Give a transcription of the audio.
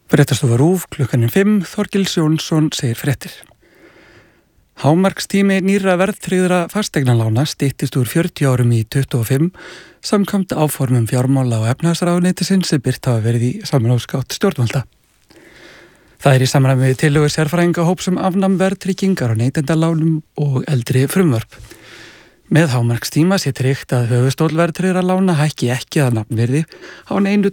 Fréttastofa RÚV, klukkan 5, Þorgils Jónsson segir fréttir. Hámarkstími nýrra verðtryggðra fasteignalána styttist úr 40 árum í 25 samkvæmt áformum fjármála- og efnahagsráðuneytisins sem birt hafa verið í samráðsgátt stjórnvalda. Það í samræmi við tillögur sérfræðingahóps afnám verðtryggingar á neytendalánum og eldri frumvörp. Með hámarkstíma sé tryggt að höfuðstóll verðtryggðra lána hækki ekki að nafnvirði á neinu